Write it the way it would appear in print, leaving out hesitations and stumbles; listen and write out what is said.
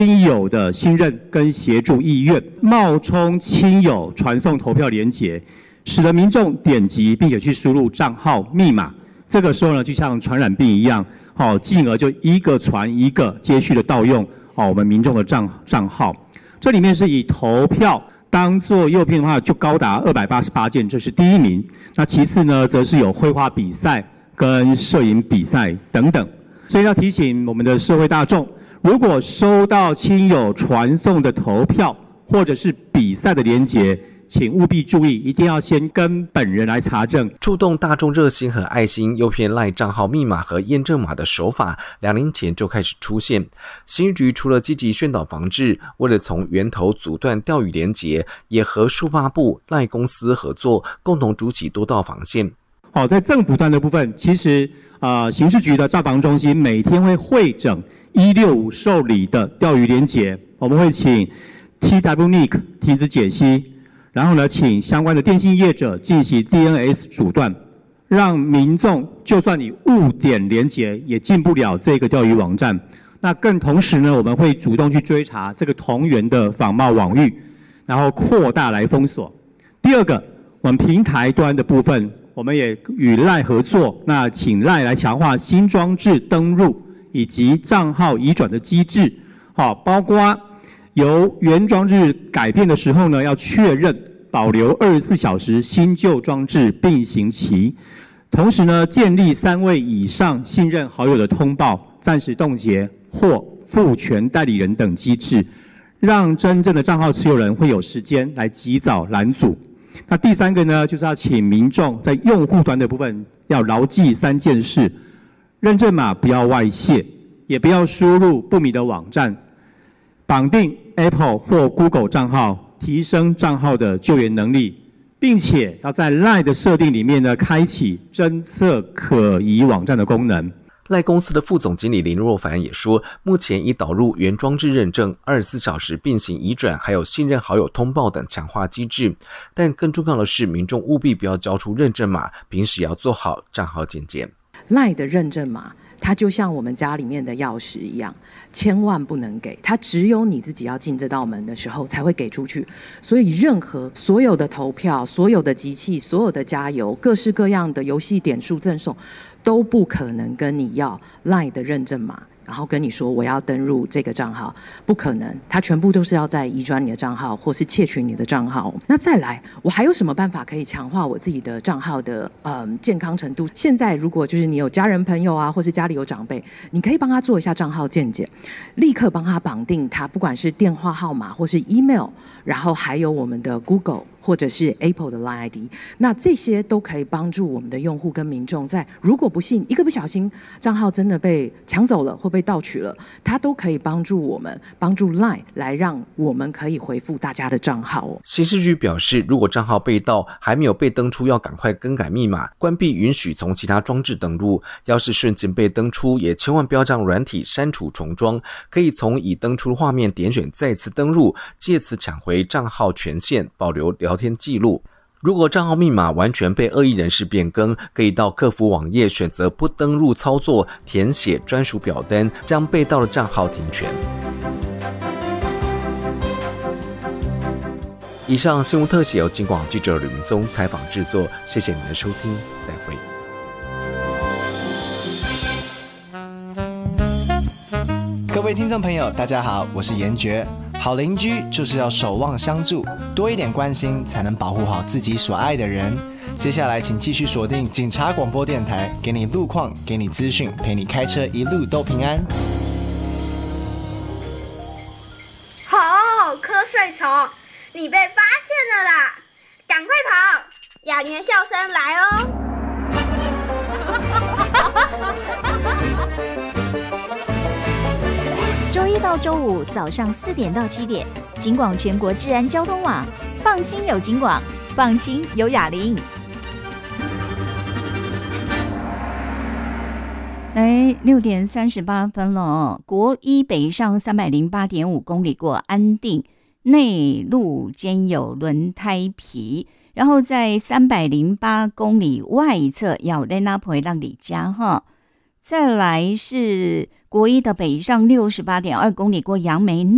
亲友的信任跟协助意愿，冒充亲友传送投票连结，使得民众点击并且去输入账号密码，这个时候呢，就像传染病一样，进而就一个传一个，接续的盗用我们民众的账号。这里面是以投票当做诱骗的话，就高达288件，这是第一名。那其次呢，则是有绘画比赛跟摄影比赛等等。所以要提醒我们的社会大众，如果收到亲友传送的投票或者是比赛的连结，请务必注意，一定要先跟本人来查证。 触动大众热心和爱心诱骗赖账号密码和验证码的手法，2年前就开始出现。刑事局除了积极宣导防治，为了从源头阻断钓鱼连结，也和数发部、赖公司合作，共同筑起多道防线。 在政府端的部分，其实刑事局的诈防中心每天会汇整165受理的钓鱼连结，我们会请 TWNIC 停止解析。然后呢，请相关的电信业者进行 DNS 阻断，让民众就算你误点连结，也进不了这个钓鱼网站。那更同时呢，我们会主动去追查这个同源的仿冒网域，然后扩大来封锁。第二个，我们平台端的部分，我们也与赖合作，那请赖来强化新装置登入以及账号移转的机制，包括由原装置改变的时候呢，要确认保留24小时新旧装置并行期，同时呢，建立3位以上信任好友的通报、暂时冻结或赋权代理人等机制，让真正的账号持有人会有时间来及早拦阻。那第3个呢，就是要请民众在用户端的部分要牢记3件事：认证码不要外泄，也不要输入不明的网站。绑定 Apple 或 Google 账号，提升账号的救援能力，并且要在 LINE 的设定里面呢，开启侦测可疑网站的功能。 赖公司的副总经理林若凡也说，目前已导入原装置认证、24小时并行移转，还有信任好友通报等强化机制。但更重要的是，民众务必不要交出认证码，平时要做好账号检检。 LINE 的认证码，它就像我们家里面的钥匙一样，千万不能给，它只有你自己要进这道门的时候才会给出去。所以所有的投票、所有的集气、所有的加油、各式各样的游戏点数赠送，都不可能跟你要 LINE 的认证码，然后跟你说我要登入这个账号，不可能，它全部都是要在移转你的账号或是窃取你的账号。那再来，我还有什么办法可以强化我自己的账号的健康程度？现在如果就是你有家人朋友啊，或是家里有长辈，你可以帮他做一下账号健检，立刻帮他绑定他不管是电话号码或是 email， 然后还有我们的 Google 或者是 Apple 的 LINE ID， 那这些都可以帮助我们的用户跟民众在如果不幸一个不小心账号真的被抢走了或被盗取了，它都可以帮助我们，帮助 LINE 来让我们可以回复大家的账号哦。 刑事局表示，如果账号被盗还没有被登出，要赶快更改密码，关闭允许从其他装置登录。要是瞬间被登出，也千万不要让软体删除重装，可以从已登出画面点选再次登入，借此抢回账号权限，保留聊天记录。如果账号密码完全被恶意人士变更，可以到客服网页选择不登入操作，填写专属表单，将被盗的账号停权。以上新闻特写由警广记者吕明宗采访制作，谢谢您的收听，再会。 各位听众朋友大家好，我是严爵。好邻居就是要守望相助，多一点关心才能保护好自己所爱的人。接下来请继续锁定警察广播电台，给你路况，给你资讯，陪你开车一路都平安。 吼，瞌睡虫，你被发现了啦，赶快逃，雅莲笑声来哦。 周一到周五早上4点到7点，警广全国治安交通网，放心有警广，放心有雅玲。来6点38分了哦，国一北上308.5公里过安定，内陆间有轮胎皮，然后在308公里外侧要在那陪让你家哈。再来是国一的北上68.2公里过杨梅